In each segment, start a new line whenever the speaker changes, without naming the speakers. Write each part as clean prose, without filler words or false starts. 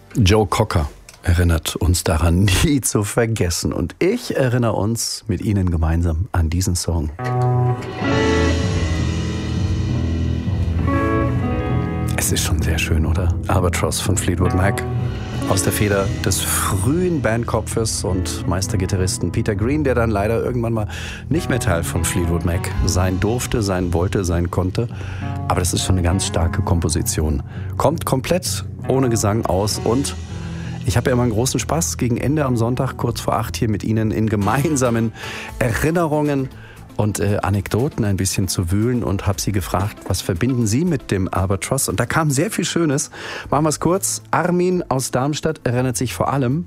Joe Cocker erinnert uns daran, nie zu vergessen. Und ich erinnere uns mit Ihnen gemeinsam an diesen Song. Es ist schon sehr schön, oder? Albatross von Fleetwood Mac. Aus der Feder des frühen Bandkopfes und Meistergitarristen Peter Green, der dann leider irgendwann mal nicht mehr Teil von Fleetwood Mac sein durfte, sein wollte, sein konnte. Aber das ist schon eine ganz starke Komposition. Kommt komplett ohne Gesang aus und ich habe ja immer einen großen Spaß, gegen Ende am Sonntag, kurz vor 8 hier mit Ihnen in gemeinsamen Erinnerungen und Anekdoten ein bisschen zu wühlen und habe Sie gefragt, was verbinden Sie mit dem Albatross? Und da kam sehr viel Schönes. Machen wir es kurz. Armin aus Darmstadt erinnert sich vor allem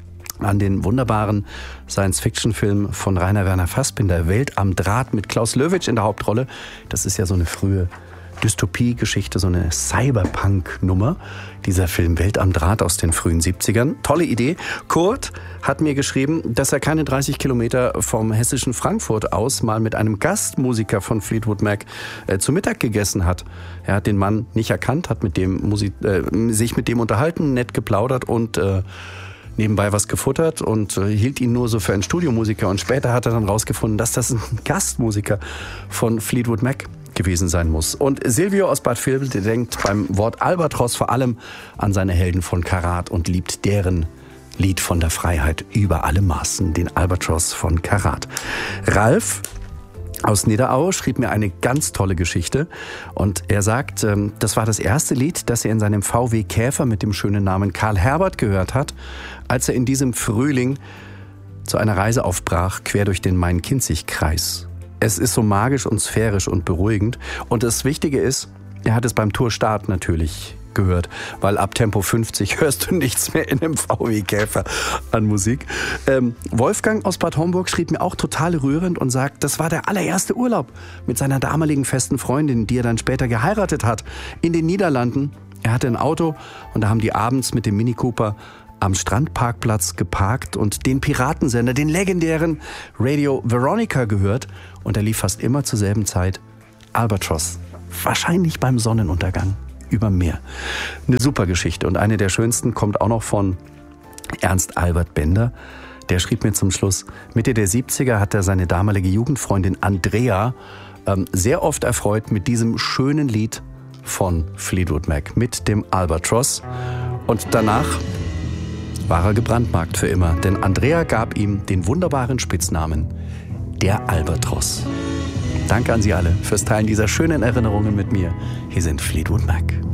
an den wunderbaren Science-Fiction-Film von Rainer Werner Fassbinder, Welt am Draht, mit Klaus Löwitsch in der Hauptrolle. Das ist ja so eine frühe Dystopie-Geschichte, so eine Cyberpunk-Nummer. Dieser Film Welt am Draht aus den frühen 70ern. Tolle Idee. Kurt hat mir geschrieben, dass er keine 30 Kilometer vom hessischen Frankfurt aus mal mit einem Gastmusiker von Fleetwood Mac zu Mittag gegessen hat. Er hat den Mann nicht erkannt, hat mit dem sich mit dem unterhalten, nett geplaudert und nebenbei was gefuttert und hielt ihn nur so für einen Studiomusiker. Und später hat er dann rausgefunden, dass das ein Gastmusiker von Fleetwood Mac gewesen sein muss. Und Silvio aus Bad Vilbel denkt beim Wort Albatross vor allem an seine Helden von Karat und liebt deren Lied von der Freiheit über alle Maßen, den Albatross von Karat. Ralf aus Niederau schrieb mir eine ganz tolle Geschichte und er sagt, das war das erste Lied, das er in seinem VW Käfer mit dem schönen Namen Karl Herbert gehört hat, als er in diesem Frühling zu einer Reise aufbrach, quer durch den Main-Kinzig-Kreis. Es ist so magisch und sphärisch und beruhigend. Und das Wichtige ist, er hat es beim Tourstart natürlich gehört, weil ab Tempo 50 hörst du nichts mehr in einem VW Käfer an Musik. Wolfgang aus Bad Homburg schrieb mir auch total rührend und sagt, das war der allererste Urlaub mit seiner damaligen festen Freundin, die er dann später geheiratet hat, in den Niederlanden. Er hatte ein Auto und da haben die abends mit dem Mini Cooper am Strandparkplatz geparkt und den Piratensender, den legendären Radio Veronica gehört. Und er lief fast immer zur selben Zeit Albatross. Wahrscheinlich beim Sonnenuntergang über Meer. Eine super Geschichte. Und eine der schönsten kommt auch noch von Ernst Albert Bender. Der schrieb mir zum Schluss, Mitte der 70er hat er seine damalige Jugendfreundin Andrea sehr oft erfreut mit diesem schönen Lied von Fleetwood Mac, mit dem Albatross. Und danach war er gebrandmarkt für immer, denn Andrea gab ihm den wunderbaren Spitznamen der Albatross. Danke an Sie alle fürs Teilen dieser schönen Erinnerungen mit mir. Hier sind Fleetwood Mac.